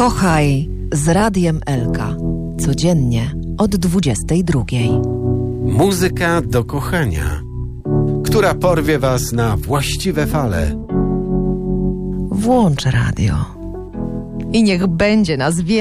Kochaj z Radiem Elka. Codziennie od 22:00. Muzyka do kochania, która porwie was na właściwe fale. Włącz radio i niech będzie nas więcej.